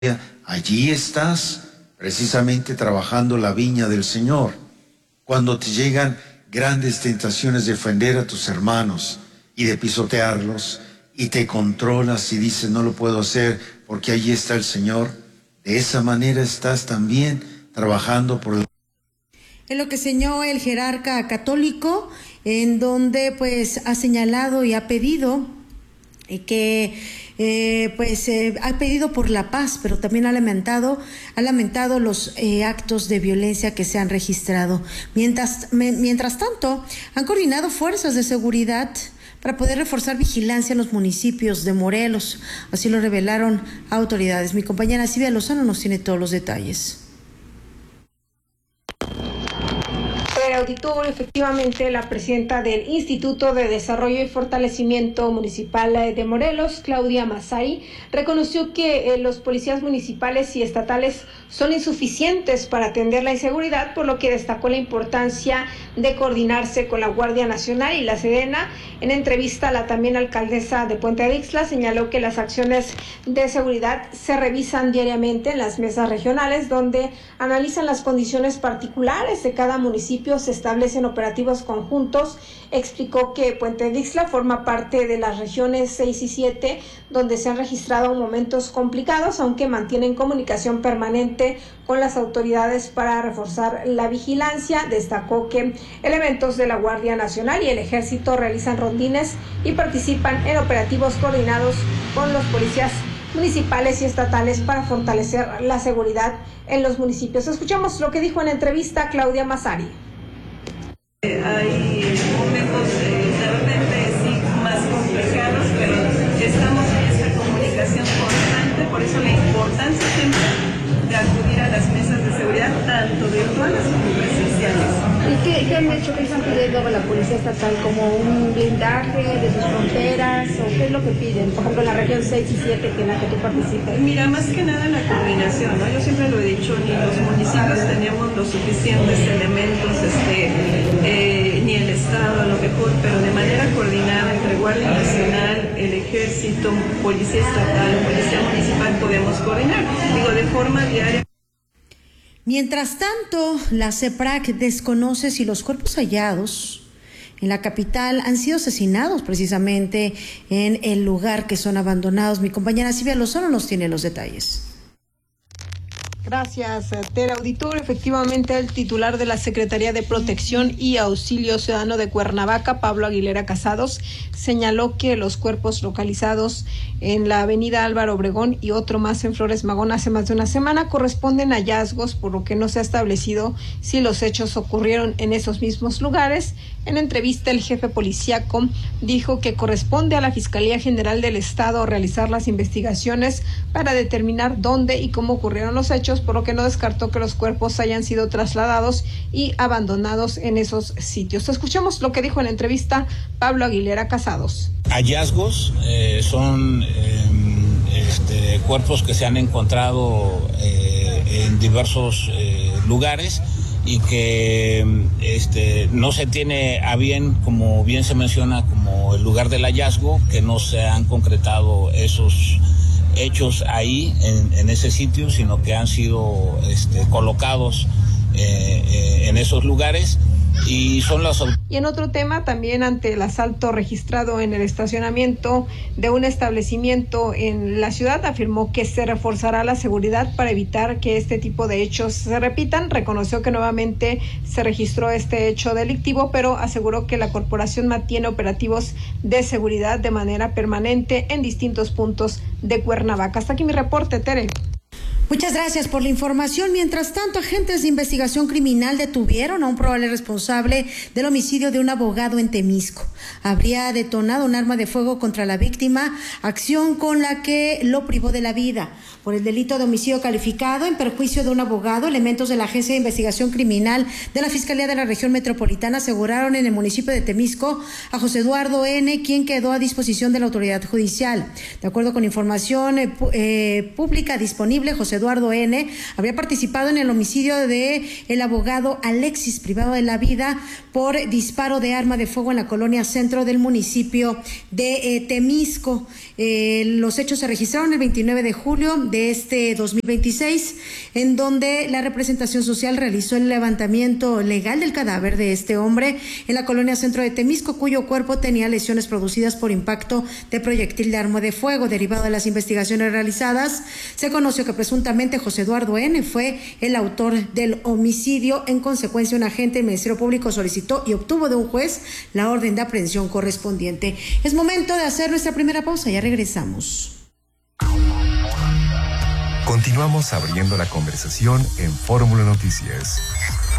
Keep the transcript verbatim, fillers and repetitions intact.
allí estás precisamente trabajando la viña del Señor. Cuando te llegan grandes tentaciones de ofender a tus hermanos y de pisotearlos, y te controlas y dices no lo puedo hacer porque allí está el Señor, de esa manera estás también trabajando por el... Es lo que señaló el jerarca católico, en donde pues ha señalado y ha pedido que eh, pues eh, ha pedido por la paz, pero también ha lamentado ha lamentado los eh, actos de violencia que se han registrado. Mientras me, mientras tanto han coordinado fuerzas de seguridad para poder reforzar vigilancia en los municipios de Morelos. Así lo revelaron autoridades. Mi compañera Silvia Lozano nos tiene todos los detalles. Auditorio, efectivamente, la presidenta del Instituto de Desarrollo y Fortalecimiento Municipal de Morelos, Claudia Massari, reconoció que eh, los policías municipales y estatales son insuficientes para atender la inseguridad, por lo que destacó la importancia de coordinarse con la Guardia Nacional y la Sedena. En entrevista a la también alcaldesa de Puente de Ixtla, señaló que las acciones de seguridad se revisan diariamente en las mesas regionales, donde analizan las condiciones particulares de cada municipio, se establecen operativos conjuntos. Explicó que Puente de Ixtla forma parte de las regiones seis y siete, donde se han registrado momentos complicados, aunque mantienen comunicación permanente con las autoridades para reforzar la vigilancia. Destacó que elementos de la Guardia Nacional y el Ejército realizan rondines y participan en operativos coordinados con los policías municipales y estatales para fortalecer la seguridad en los municipios. Escuchamos lo que dijo en entrevista Claudia Massari. Hay momentos eh, de repente sí más complicados, pero estamos en esta comunicación constante, por eso la importancia siempre de acudir a las mesas de seguridad, tanto virtuales como presenciales. ¿Y qué, qué han hecho? ¿Qué están pidiendo a la Policía Estatal? ¿Como un blindaje de sus fronteras? ¿O qué es lo que piden? Por ejemplo, en la región seis y siete, que en la que tú participas. Mira, más que nada la coordinación, ¿no? Yo siempre lo he dicho, ni los municipios teníamos los suficientes elementos, este, eh, ni el Estado a lo mejor, pero de manera coordinada entre Guardia Nacional, el Ejército, Policía Estatal, Policía Municipal, podemos coordinar, digo, de forma diaria. Mientras tanto, la CEPRAC desconoce si los cuerpos hallados en la capital han sido asesinados precisamente en el lugar que son abandonados. Mi compañera Silvia Lozano nos tiene los detalles. Gracias, Tere. Auditorio, efectivamente el titular de la Secretaría de Protección y Auxilio Ciudadano de Cuernavaca, Pablo Aguilera Casados, señaló que los cuerpos localizados en la avenida Álvaro Obregón y otro más en Flores Magón hace más de una semana corresponden a hallazgos, por lo que no se ha establecido si los hechos ocurrieron en esos mismos lugares. En entrevista, el jefe policíaco dijo que corresponde a la Fiscalía General del Estado realizar las investigaciones para determinar dónde y cómo ocurrieron los hechos, por lo que no descartó que los cuerpos hayan sido trasladados y abandonados en esos sitios. Escuchemos lo que dijo en la entrevista Pablo Aguilera Casados. Hallazgos eh, son eh, este, cuerpos que se han encontrado eh, en diversos eh, lugares y que este, no se tiene a bien, como bien se menciona, como el lugar del hallazgo, que no se han concretado esos hechos ahí en, en ese sitio, sino que han sido este, colocados eh, eh, en esos lugares. Y son las... Y en otro tema, también ante el asalto registrado en el estacionamiento de un establecimiento en la ciudad, afirmó que se reforzará la seguridad para evitar que este tipo de hechos se repitan. Reconoció que nuevamente se registró este hecho delictivo, pero aseguró que la corporación mantiene operativos de seguridad de manera permanente en distintos puntos de Cuernavaca. Hasta aquí mi reporte, Tere. Muchas gracias por la información. Mientras tanto, agentes de investigación criminal detuvieron a un probable responsable del homicidio de un abogado en Temisco. Habría detonado un arma de fuego contra la víctima, acción con la que lo privó de la vida. Por el delito de homicidio calificado en perjuicio de un abogado, elementos de la Agencia de Investigación Criminal de la Fiscalía de la Región Metropolitana aseguraron en el municipio de Temisco a José Eduardo N., quien quedó a disposición de la autoridad judicial. De acuerdo con información eh, eh, pública disponible, José Eduardo N., habría participado en el homicidio de el abogado Alexis, privado de la vida por disparo de arma de fuego en la colonia centro del municipio de eh, Temisco. Eh, los hechos se registraron el veintinueve de julio de este dos mil veintiséis, en donde la representación social realizó el levantamiento legal del cadáver de este hombre en la colonia centro de Temisco, cuyo cuerpo tenía lesiones producidas por impacto de proyectil de arma de fuego. Derivado de las investigaciones realizadas, se conoció que presuntamente José Eduardo N. fue el autor del homicidio. En consecuencia, un agente del Ministerio Público solicitó y obtuvo de un juez la orden de aprehensión correspondiente. Es momento de hacer nuestra primera pausa, ya regresamos. Continuamos abriendo la conversación en Fórmula Noticias.